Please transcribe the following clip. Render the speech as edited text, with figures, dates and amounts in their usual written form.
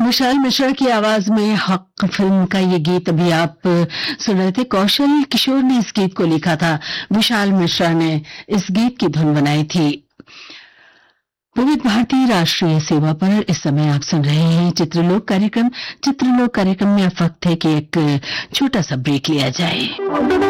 विशाल मिश्रा की आवाज में हक फिल्म का ये गीत अभी आप सुन रहे थे। कौशल किशोर ने इस गीत को लिखा था, विशाल मिश्रा ने इस गीत की धुन बनाई थी। विविध भारती राष्ट्रीय सेवा पर इस समय आप सुन रहे हैं चित्रलोक कार्यक्रम। चित्रलोक कार्यक्रम में अब वक्त है कि एक छोटा सा ब्रेक लिया जाए।